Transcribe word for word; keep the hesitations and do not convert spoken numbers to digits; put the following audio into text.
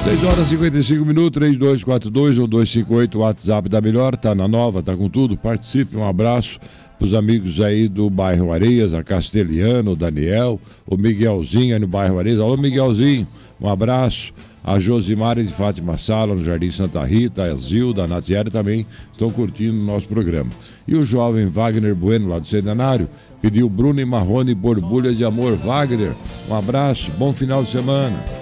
seis horas e cinquenta e cinco minutos, três dois quatro dois um dois cinco oito, o WhatsApp da Melhor, tá na nova, tá com tudo, participe, um abraço pros amigos aí do bairro Areias, a Castelhano, o Daniel, o Miguelzinho aí no bairro Areias. Alô, Miguelzinho, um abraço. A Josimara de Fátima Sala, no Jardim Santa Rita, a Zilda, a Natieri também estão curtindo o nosso programa. E o jovem Wagner Bueno, lá do Centenário, pediu Bruno e Marrone Borbulha de Amor. Wagner, um abraço, bom final de semana.